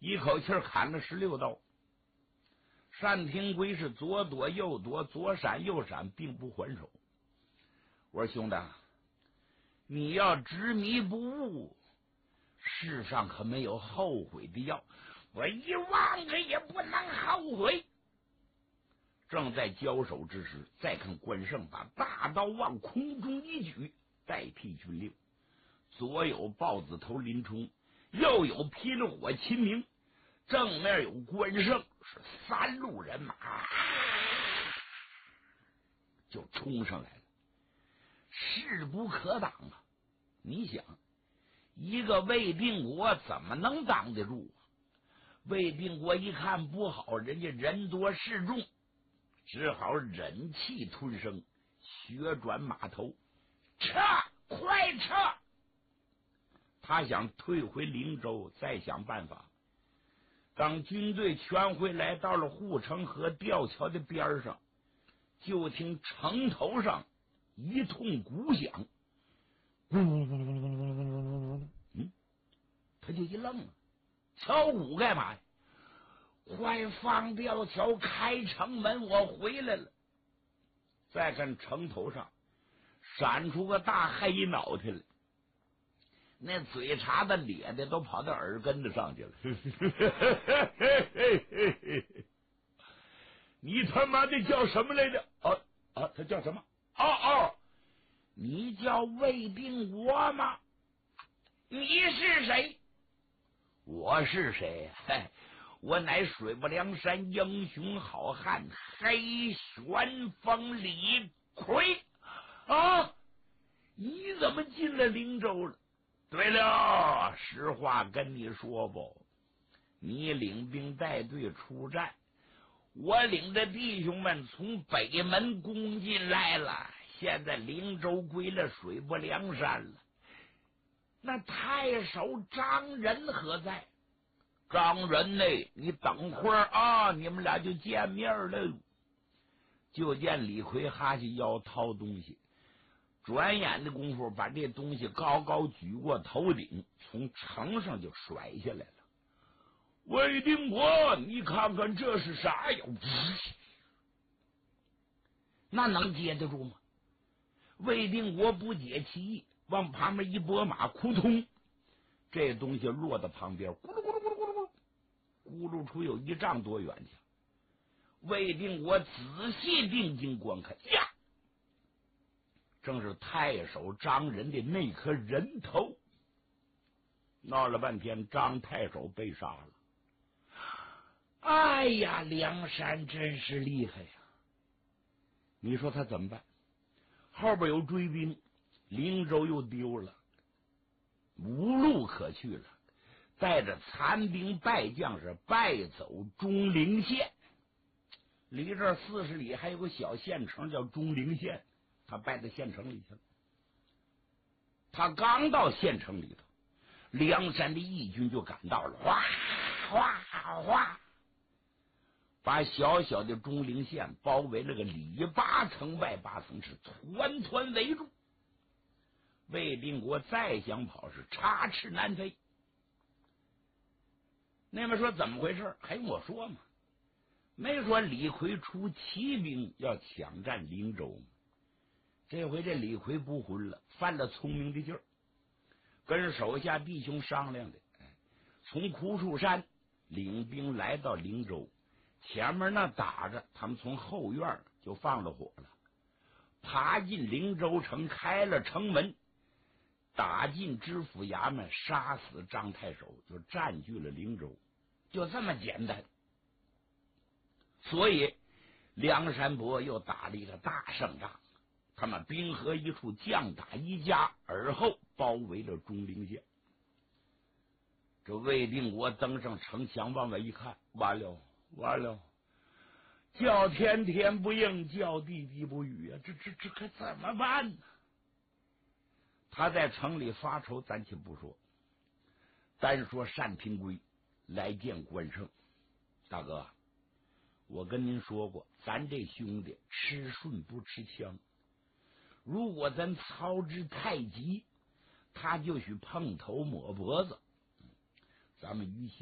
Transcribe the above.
一口气砍了16刀。单廷圭是左躲右躲，左闪右闪，并不还手。我说兄弟，你要执迷不悟，世上可没有后悔的药，我一万个也不能后悔。正在交手之时，再看关胜把大刀往空中一举，代替军令。左有豹子头林冲，右有霹雳火秦明，正面有关胜，是3路人马就冲上来了，势不可挡啊！你想，一个魏定国怎么能挡得住啊？魏定国一看不好，人家人多势众，只好忍气吞声，旋转马头，撤，快撤！他想退回灵州，再想办法。当军队全会来到了护城河吊桥的边上，就听城头上一通鼓响，他就一愣了，敲鼓干嘛呀？快放吊桥，开城门，我回来了。再看城头上闪出个大黑脑袋来，那嘴茬子咧的都跑到耳根子上去了。你他妈的叫什么来着？他叫什么？你叫魏定国吗？你是谁？我是谁？我乃水泊梁山英雄好汉黑旋风李逵啊！你怎么进了灵州了？对了，实话跟你说不，你领兵带队出战，我领着弟兄们从北门攻进来了，现在灵州归了水泊梁山了。那太守张仁何在？张仁呢？你等会儿啊，你们俩就见面了。就见李逵哈起腰掏东西，转眼的功夫把这东西高高举过头顶，从城上就甩下来了。魏定国，你看看这是啥呀？那能接得住吗？魏定国不解其意，往旁边一拨马，扑通，这东西落到旁边，咕噜咕噜咕噜咕噜咕噜，咕噜出有1丈多远去。魏定国仔细定睛观看，呀，正是太守张仁的那颗人头。闹了半天，张太守被杀了。哎呀，梁山真是厉害呀！你说他怎么办？后边有追兵，灵州又丢了，无路可去了，带着残兵败将是败走钟陵县。离这40里还有个小县城叫钟陵县，他败到县城里去了。他刚到县城里头，梁山的义军就赶到了，哗哗哗，把小小的钟陵县包围了个里8层外8层，是团团围住。魏定国再想跑是插翅难飞。那么说怎么回事？还用我说吗？没说李逵出骑兵要抢占灵州吗？这回这李逵不混了，犯了聪明的劲儿，跟手下弟兄商量的，从枯树山领兵来到灵州，前面那打着，他们从后院就放了火了，爬进灵州城，开了城门，打进知府衙门，杀死张太守，就占据了灵州，就这么简单。所以梁山伯又打了一个大胜仗，他们兵合一处，将打一家，而后包围了钟陵县。这魏定国登上城墙，往外一看，完了完了，叫天天不应，叫地地不语啊！这可怎么办呢？他在城里发愁暂且不说，单说单廷圭来见关胜。大哥，我跟您说过，咱这兄弟吃顺不吃枪，如果咱操之太急，他就许碰头抹脖子。咱们于